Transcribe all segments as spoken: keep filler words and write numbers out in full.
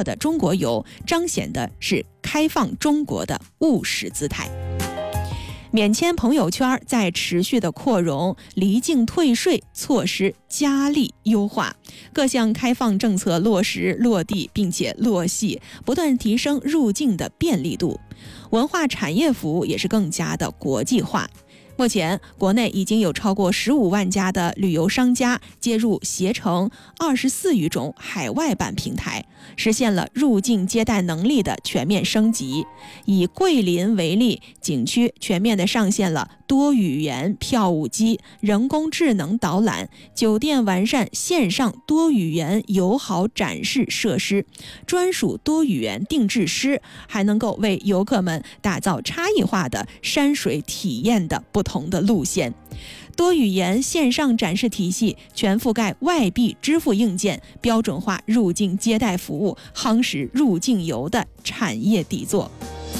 热的中国游彰显的是开放中国的务实姿态。免签朋友圈在持续的扩容，离境退税措施加力优化，各项开放政策落实落地并且落细，不断提升入境的便利度。文化产业服务也是更加的国际化。目前，国内已经有超过十五万家的旅游商家接入携程二十四余种海外版平台，实现了入境接待能力的全面升级。以桂林为例，景区全面的上线了多语言票务机、人工智能导览，酒店完善线上多语言友好展示设施，专属多语言定制师，还能够为游客们打造差异化的山水体验的不同的路线。多语言线上展示体系全覆盖外币支付硬件，标准化入境接待服务，夯实入境游的产业底座。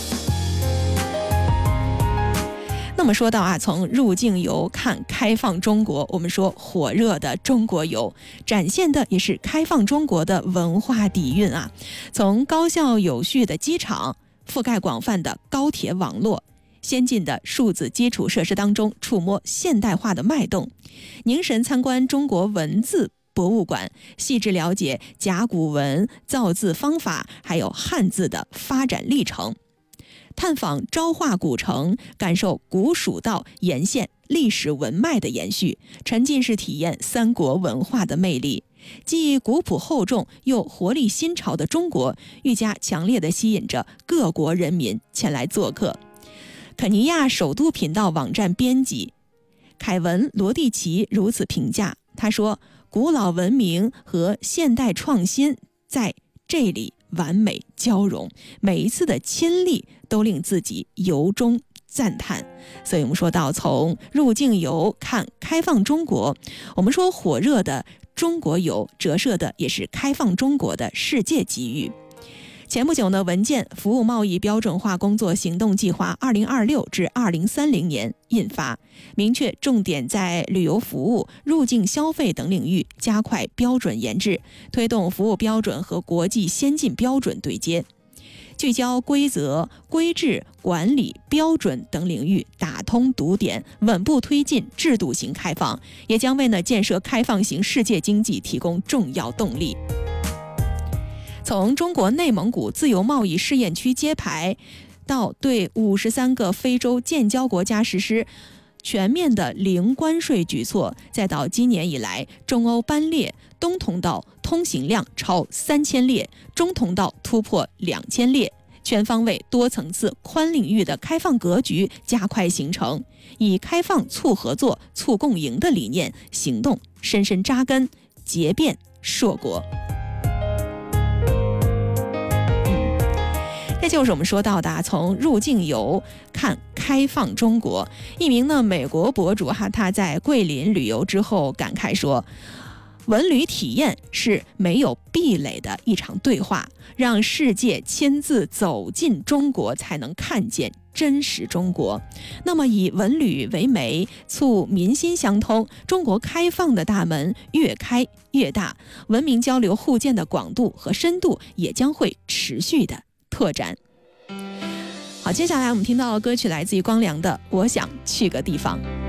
那么说到啊，从入境游看开放中国，我们说火热的中国游展现的也是开放中国的文化底蕴啊。从高效有序的机场，覆盖广泛的高铁网络，先进的数字基础设施当中触摸现代化的脉动，凝神参观中国文字博物馆，细致了解甲骨文造字方法，还有汉字的发展历程。探访昭化古城，感受古蜀道沿线历史文脉的延续，沉浸式体验三国文化的魅力。既古朴厚重又活力新潮的中国，愈加强烈地吸引着各国人民前来做客。肯尼亚首都频道网站编辑凯文·罗蒂奇如此评价，他说：“古老文明和现代创新在这里完美交融，每一次的亲历都令自己由衷赞叹。”所以我们说到，从入境游看开放中国，我们说火热的中国游折射的也是开放中国的世界机遇。前不久呢，文件《服务贸易标准化工作行动计划（二零二六至二零三零年）》印发，明确重点在旅游服务、入境消费等领域加快标准研制，推动服务标准和国际先进标准对接，聚焦规则、规制、管理、标准等领域打通堵点，稳步推进制度型开放，也将为呢建设开放型世界经济提供重要动力。从中国内蒙古自由贸易试验区揭牌，到对五十三个非洲建交国家实施全面的零关税举措，再到今年以来中欧班列东通道通行量超三千列，中通道突破两千列，全方位多层次宽领域的开放格局加快形成，以开放促合作促共赢的理念行动深深扎根，结变硕果。这就是我们说到的，从入境游看开放中国。一名呢美国博主哈，他在桂林旅游之后感慨说，文旅体验是没有壁垒的一场对话，让世界亲自走进中国，才能看见真实中国。那么以文旅为媒，促民心相通，中国开放的大门越开越大，文明交流互鉴的广度和深度也将会持续的拓展。好，接下来我们听到的歌曲来自于光良的《我想去个地方》。